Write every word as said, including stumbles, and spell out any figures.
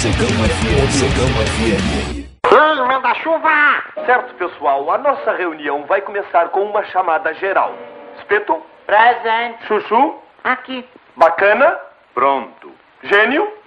Mocegão F M. Mocegão F M. Ei, manda-chuva! Certo, pessoal, a nossa reunião vai começar com uma chamada geral. Espeto? Presente. Chuchu? Aqui. Bacana? Pronto. Gênio?